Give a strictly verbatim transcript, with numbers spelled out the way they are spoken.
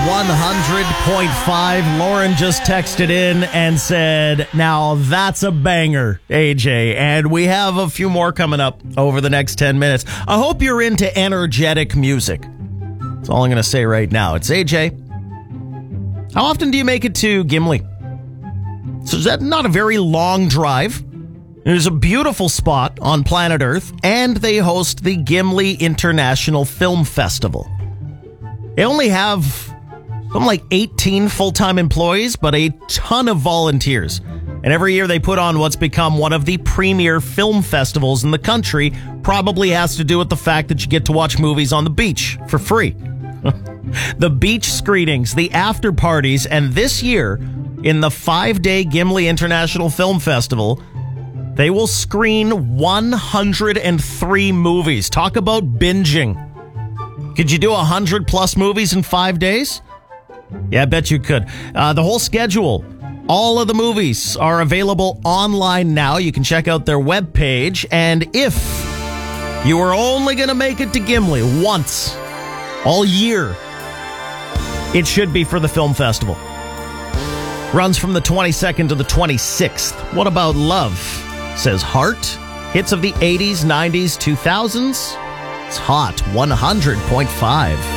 one hundred point five. Lauren just texted in and said, now that's a banger, A J. And we have a few more coming up over the next ten minutes. I hope you're into energetic music. That's all I'm going to say right now. It's A J. How often do you make it to Gimli? So is that not a very long drive? There's a beautiful spot on planet Earth, and they host the Gimli International Film Festival. They only have something like eighteen full-time employees, but a ton of volunteers. And every year they put on what's become one of the premier film festivals in the country. Probably has to do with the fact that you get to watch movies on the beach for free. The beach screenings, the after parties, and this year, in the five-day Gimli International Film Festival, they will screen one hundred three movies. Talk about binging. Could you do one hundred plus movies in five days? Yeah, I bet you could. Uh, the whole schedule, all of the movies are available online now. You can check out their webpage. And if you were only going to make it to Gimli once all year, it should be for the film festival. Runs from the twenty-second to the twenty-sixth. What about love? Says Heart. Hits of the eighties, nineties, two thousands. It's hot. one hundred point five.